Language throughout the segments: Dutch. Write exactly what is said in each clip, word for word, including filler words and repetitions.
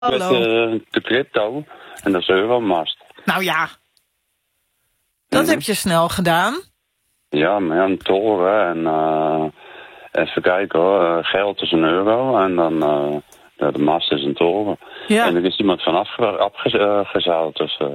Met Hallo. uh, de crypto en dat is Euromast. Nou ja, dat Mhm. heb je snel gedaan. Ja, maar ja, een toren en uh, even kijken hoor, uh, geld is een euro en dan uh, ja, de mast is een toren. Ja. En er is iemand van afgezaald, dus uh,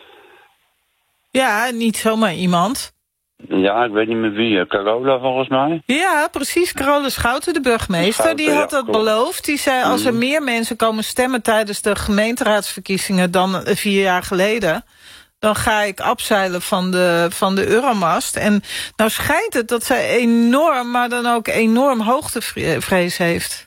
Ja, niet zomaar iemand. ja, ik weet niet meer wie, uh, Carola volgens mij. Ja, precies. Carola Schouten, de burgemeester, Schouten, die had ja, dat klopt. beloofd. Die zei, als er Mhm. meer mensen komen stemmen tijdens de gemeenteraadsverkiezingen dan eh, vier jaar geleden, dan ga ik afzeilen van de, van de Euromast. En nou schijnt het dat zij enorm, maar dan ook enorm hoogtevrees heeft.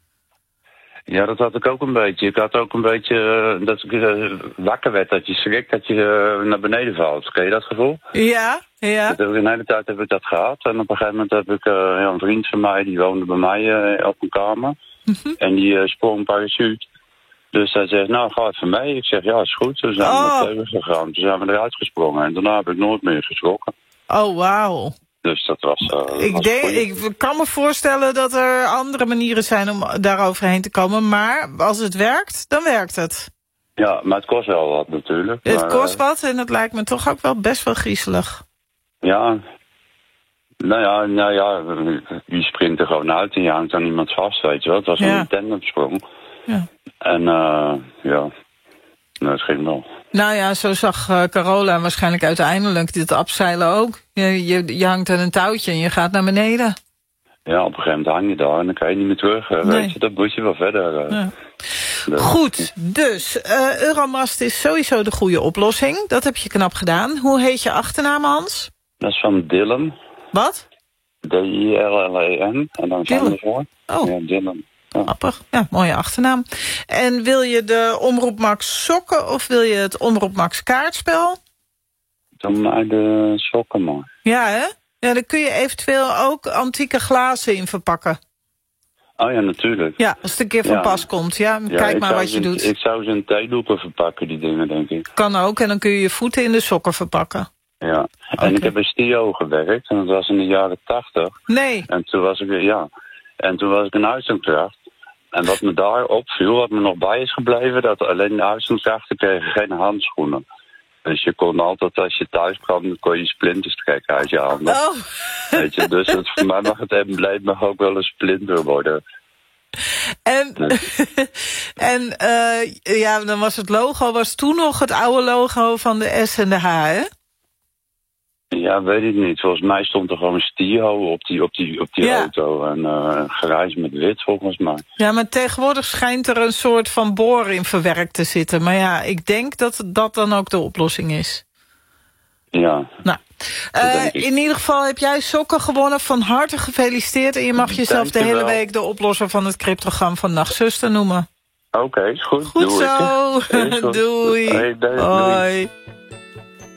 Ja, dat had ik ook een beetje. Ik had ook een beetje uh, dat ik uh, wakker werd, dat je schrikt, dat je uh, naar beneden valt. Ken je dat gevoel? Ja, ja. Dat heb ik, een hele tijd heb ik dat gehad. En op een gegeven moment heb ik uh, ja, een vriend van mij, die woonde bij mij uh, op een kamer. Mhm. En die uh, sprong parachute. Dus hij zegt, nou ga even mee. Ik zeg, ja is goed. Toen zijn we Oh. naar Teugen gegaan. Toen zijn we eruit gesprongen. En daarna heb ik nooit meer geschrokken. Oh, wauw. Dus dat was... Uh, Ik, was denk, goed. ik kan me voorstellen dat er andere manieren zijn om daar overheen te komen. Maar als het werkt, dan werkt het. Ja, maar het kost wel wat natuurlijk. Het maar, kost uh, wat en het lijkt me toch ook wel best wel griezelig. ja... Nou ja, nou ja, je springt er gewoon uit en je hangt aan iemand vast, weet je wel. Het was Ja. een tandemsprong. Ja. En uh, ja, nou, het ging wel. Nou ja, zo zag uh, Carola waarschijnlijk uiteindelijk dit afzeilen ook. Je, je, je hangt aan een touwtje en je gaat naar beneden. Ja, op een gegeven moment hang je daar en dan kan je niet meer terug. Uh, Nee. Weet je, dat moet je wel verder. Uh, Ja. dus- Goed, dus uh, Euromast is sowieso de goede oplossing. Dat heb je knap gedaan. Hoe heet je achternaam, Hans? Dat is van Dylan. Wat? D I L L E N. En dan Dylan. van ervoor. Oh. Ja, Dylan. Ja. Grappig. Ja, mooie achternaam. En wil je de Omroep Max sokken of wil je het Omroep Max kaartspel? Doe maar de sokken maar. Ja, hè? Ja, daar kun je eventueel ook antieke glazen in verpakken. Oh ja, natuurlijk. Ja, als het een keer van Ja. pas komt. Ja, Ja, kijk ik maar zou wat ze je in- doet. Ik zou ze in theedoeken verpakken, die dingen, denk ik. Kan ook. En dan kun je je voeten in de sokken verpakken. Ja. En Oké. ik heb bij Stio gewerkt. En dat was in de jaren tachtig. Nee. En toen was ik, ja. En toen was ik een uitzendkracht. En wat me daar opviel, wat me nog bij is gebleven, dat alleen de uitzendkrachten kregen geen handschoenen. Dus je kon altijd, als je thuis kwam, kon je splinters trekken uit je handen. Oh. Weet je, dus het, voor mij mag het embleem mag ook wel een splinter worden. En, Nee. en uh, ja, dan was het logo, was toen nog het oude logo van de S en de H, hè? Ja, weet ik niet. Volgens mij stond er gewoon Stio op die, op die, op die Ja. auto. En uh, grijs met wit, volgens mij. Ja, maar tegenwoordig schijnt er een soort van boor in verwerkt te zitten. Maar ja, ik denk dat dat dan ook de oplossing is. Ja. Nou, Dat uh, denk ik. in ieder geval heb jij sokken gewonnen. Van harte gefeliciteerd. En je mag jezelf de hele Dankjewel. week de oplosser van het cryptogram van Nachtzuster noemen. Oké, is goed. Goed Doe zo. ik. Is goed. Doei. Hey, doei. Hoi.